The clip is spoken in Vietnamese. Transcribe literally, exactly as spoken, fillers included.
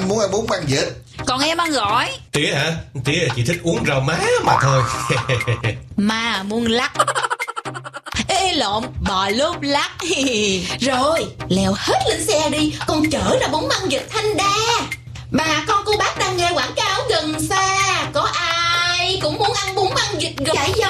anh muốn ăn bún măng vịt. Còn em ăn gỏi. Tía hả? Tía chỉ thích uống rau má mà thôi. Mà muốn lắc. Ê lộn, bò lốp lắc. Rồi, leo hết lên xe đi, con chở ra bún măng vịt Thanh Đa.